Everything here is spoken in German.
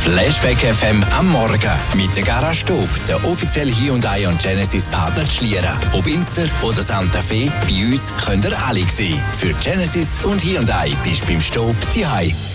Flashback FM am Morgen mit der Garage Stub, der offizielle Hyundai und Genesis Partner Schlieren. Ob Inster oder Santa Fe, bei uns könnt ihr alle sehen. Für Genesis und Hyundai bist du beim Stub zu Hause.